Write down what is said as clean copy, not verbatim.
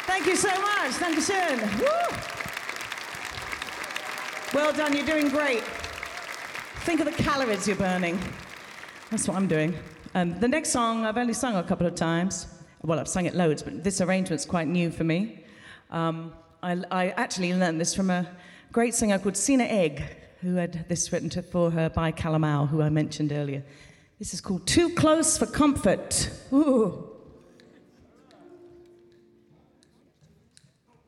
Thank you so much. Dankeschön. Woo! Well done, you're doing great. Think of the calories you're burning. That's what I'm doing. The next song I've only sung a couple of times. Well, I've sung it loads, but this arrangement's quite new for me. I actually learned this from a great singer called Sina Egg, who had this written for her by Calamau, who I mentioned earlier. This is called Too Close for Comfort. Ooh.